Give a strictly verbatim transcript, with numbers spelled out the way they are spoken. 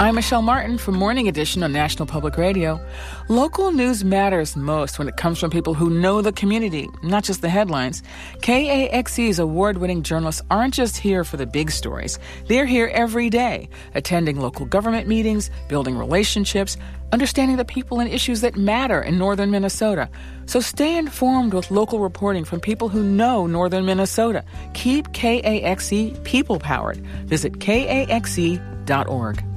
I'm Michelle Martin from Morning Edition on National Public Radio. Local news matters most when it comes from people who know the community, not just the headlines. K A X E's award-winning journalists aren't just here for the big stories. They're here every day, attending local government meetings, building relationships, understanding the people and issues that matter in northern Minnesota. So stay informed with local reporting from people who know northern Minnesota. Keep K A X E people-powered. Visit K A X E dot org.